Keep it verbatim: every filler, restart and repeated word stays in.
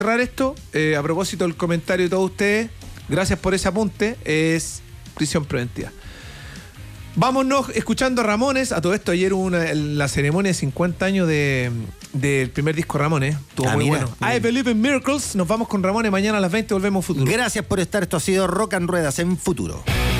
cerrar esto, eh, a propósito del comentario de todos ustedes, gracias por ese apunte, es prisión preventiva. Vámonos escuchando a Ramones. A todo esto, ayer hubo una, la ceremonia de cincuenta años de, del primer disco Ramones. Estuvo Ah, muy mira, bueno. mira. I Believe in Miracles. Nos vamos con Ramones mañana a las veinte. Volvemos a Futuro. Gracias por estar. Esto ha sido Rock and Ruedas en Futuro.